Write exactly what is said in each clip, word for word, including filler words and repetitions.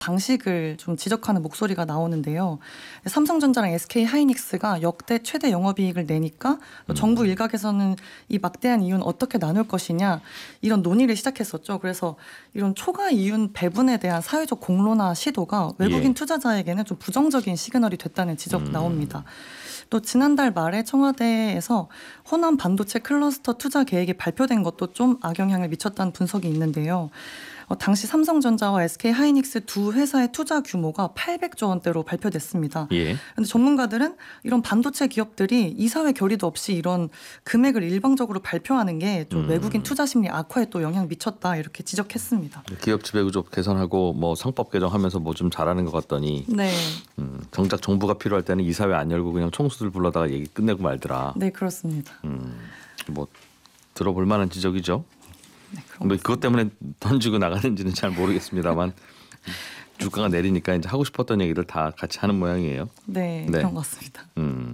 방식을 좀 지적하는 목소리가 나오는데요. 삼성전자랑 에스케이하이닉스가 역대 최대 영업이익을 내니까 음. 정부 일각에서는 이 막대한 이윤 어떻게 나눌 것이냐 이런 논의를 시작했었죠. 그래서 이런 초과 이윤 배분에 대한 사회적 공론화 시도가 외국인 예. 투자자에게는 좀 부정적인 시그널이 됐다는 지적 음. 나옵니다. 또 지난달 말에 청와대에서 호남 반도체 클러스터 투자 계획이 발표된 것도 좀 악영향을 미쳤다는 분석이 있는데요. 어, 당시 삼성전자와 에스케이하이닉스 두 회사의 투자 규모가 팔백조 원대로 발표됐습니다. 예. 그런데 전문가들은 이런 반도체 기업들이 이사회 결의도 없이 이런 금액을 일방적으로 발표하는 게 좀 음. 외국인 투자 심리 악화에 또 영향 미쳤다 이렇게 지적했습니다. 기업 지배구조 개선하고 뭐 상법 개정하면서 뭐 좀 잘하는 것 같더니 네, 음, 정작 정부가 필요할 때는 이사회 안 열고 그냥 총수들 불러다가 얘기 끝내고 말더라. 네 그렇습니다. 음, 뭐 들어볼 만한 지적이죠. 네, 그런 뭐 그것 때문에 던지고 나가는지는 잘 모르겠습니다만 주가가 내리니까 이제 하고 싶었던 얘기를 다 같이 하는 모양이에요. 네, 네. 그런 것 같습니다. 음,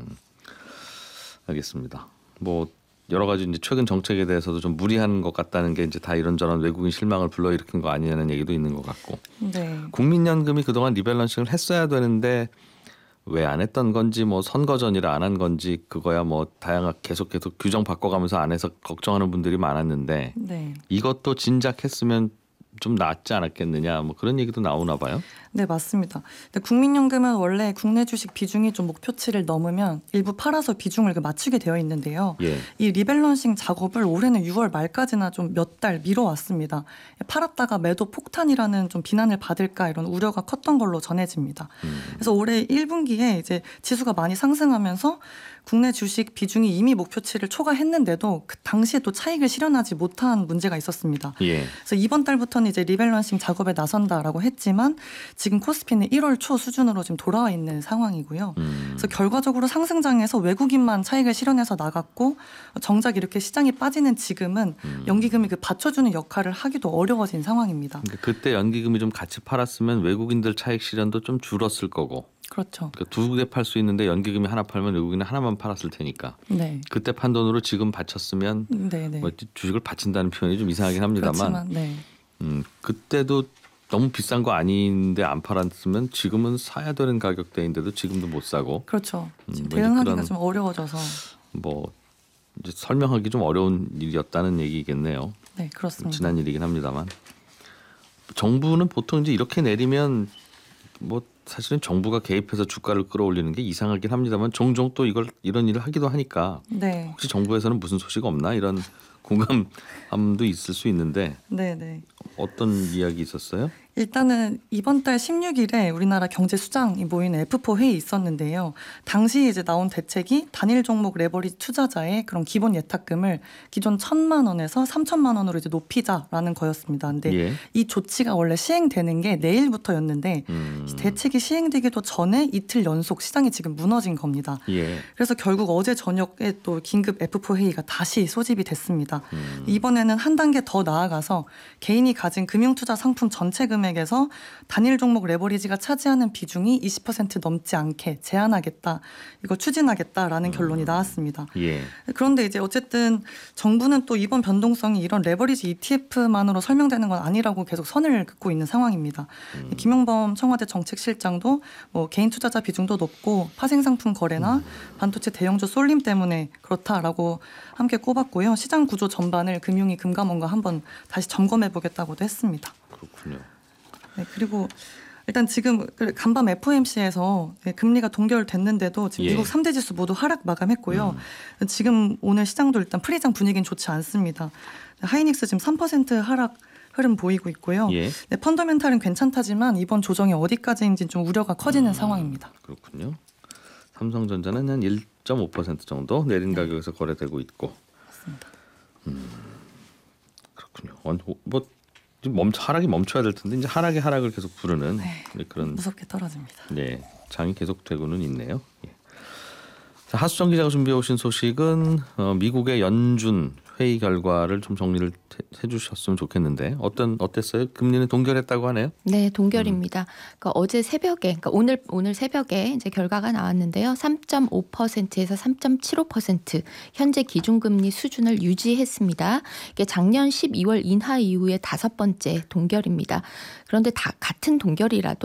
알겠습니다. 뭐 여러 가지 이제 최근 정책에 대해서도 좀 무리한 것 같다는 게 이제 다 이런저런 외국인 실망을 불러일으킨 거 아니냐는 얘기도 있는 것 같고. 네. 국민연금이 그동안 리밸런싱을 했어야 되는데 왜 안 했던 건지 뭐 선거 전이라 안 한 건지 그거야 뭐 다양한 계속 계속 규정 바꿔가면서 안 해서 걱정하는 분들이 많았는데 네. 이것도 진작했으면 좀 낫지 않았겠느냐 뭐 그런 얘기도 나오나 봐요. 네, 맞습니다. 근데 국민연금은 원래 국내 주식 비중이 좀 목표치를 넘으면 일부 팔아서 비중을 맞추게 되어 있는데요. 예. 이 리밸런싱 작업을 올해는 유월 말까지나 좀 몇 달 미뤄왔습니다. 팔았다가 매도 폭탄이라는 좀 비난을 받을까 이런 우려가 컸던 걸로 전해집니다. 음. 그래서 올해 일 분기에 이제 지수가 많이 상승하면서 국내 주식 비중이 이미 목표치를 초과했는데도 그 당시에 또 차익을 실현하지 못한 문제가 있었습니다. 예. 그래서 이번 달부터는 이제 리밸런싱 작업에 나선다라고 했지만 지금 코스피는 일월 초 수준으로 지금 돌아와 있는 상황이고요. 음. 그래서 결과적으로 상승장에서 외국인만 차익을 실현해서 나갔고 정작 이렇게 시장이 빠지는 지금은 음. 연기금이 그 받쳐주는 역할을 하기도 어려워진 상황입니다. 그러니까 그때 연기금이 좀 같이 팔았으면 외국인들 차익 실현도 좀 줄었을 거고. 그렇죠. 그러니까 두 개 팔 수 있는데 연기금이 하나 팔면 외국인은 하나만 팔았을 테니까. 네. 그때 판 돈으로 지금 바쳤으면 네, 네. 뭐 주식을 바친다는 표현이 좀 이상하긴 합니다만. 그렇지만 네. 음, 그때도 너무 비싼 거 아닌데 안 팔았으면 지금은 사야 되는 가격대인데도 지금도 못 사고. 그렇죠. 음, 지금 뭐 이제 대응하기가 그런 좀 어려워져서. 뭐 이제 설명하기 좀 어려운 일이었다는 얘기겠네요. 네, 그렇습니다. 지난 일이긴 합니다만. 정부는 보통 이제 이렇게 내리면 뭐 사실은 정부가 개입해서 주가를 끌어올리는 게 이상하긴 합니다만 종종 또 이걸 이런 일을 하기도 하니까 네. 혹시 정부에서는 무슨 소식 없나 이런 공감함도 있을 수 있는데 네, 네. 어떤 이야기 있었어요? 일단은 이번 달 십육 일에 우리나라 경제 수장이 모이는 에프 사 회의 있었는데요. 당시 이제 나온 대책이 단일 종목 레버리지 투자자의 그런 기본 예탁금을 기존 천만 원에서 삼천만 원으로 이제 높이자라는 거였습니다. 근데 예. 이 조치가 원래 시행되는 게 내일부터였는데 음. 대책이 시행되기도 전에 이틀 연속 시장이 지금 무너진 겁니다. 예. 그래서 결국 어제 저녁에 또 긴급 에프 사 회의가 다시 소집이 됐습니다. 음. 이번에는 한 단계 더 나아가서 개인이 가진 금융투자 상품 전체 금액에서 단일 종목 레버리지가 차지하는 비중이 이십 퍼센트 넘지 않게 제한하겠다. 이거 추진하겠다라는 결론이 나왔습니다. 예. 그런데 이제 어쨌든 정부는 또 이번 변동성이 이런 레버리지 이티에프만으로 설명되는 건 아니라고 계속 선을 긋고 있는 상황입니다. 음. 김용범 청와대 정책실장도 뭐 개인 투자자 비중도 높고 파생상품 거래나 음. 반도체 대형주 쏠림 때문에 그렇다라고 함께 꼽았고요. 시장 구조 전반을 금융위 금감원과 한번 다시 점검해 보겠다고도 했습니다. 그렇군요. 네, 그리고 일단 지금 간밤 에프 오 엠 씨에서 금리가 동결됐는데도 지금 예. 미국 삼 대 지수 모두 하락 마감했고요. 음. 지금 오늘 시장도 일단 프리장 분위기는 좋지 않습니다. 하이닉스 지금 삼 퍼센트 하락 흐름 보이고 있고요. 예. 네, 펀더멘탈은 괜찮다지만 이번 조정이 어디까지인지 좀 우려가 커지는 음. 상황입니다. 그렇군요. 삼성전자는 한 일 점 오 퍼센트 정도 내린 네. 가격에서 거래되고 있고. 맞습니다. 음. 그렇군요. 원, 뭐 좀 멈춰 하락이 멈춰야 될 텐데 이제 하락의 하락을 계속 부르는 네, 그런 무섭게 떨어집니다. 네, 장이 계속되고는 있네요. 예. 자, 하수정 기자가 준비해 오신 소식은 어, 미국의 연준 회의 결과를 좀 정리를 해- 해주셨으면 좋겠는데 어떤 어땠어요? 금리는 동결했다고 하네요. 네, 동결입니다. 그러니까 어제 새벽에, 그러니까 오늘 오늘 새벽에 이제 결과가 나왔는데요. 삼 점 오 퍼센트에서 삼 점 칠오 퍼센트 현재 기준금리 수준을 유지했습니다. 이게 작년 십이월 인하 이후에 다섯 번째 동결입니다. 그런데 다 같은 동결이라도